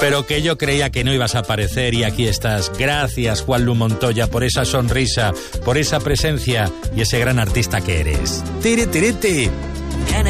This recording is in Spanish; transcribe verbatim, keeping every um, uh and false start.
pero que yo creía que no ibas a aparecer y aquí estás. Gracias, Juanlu Montoya, por esa sonrisa, por esa presencia y ese gran artista que eres. ¡Tiri, tiri, tiri!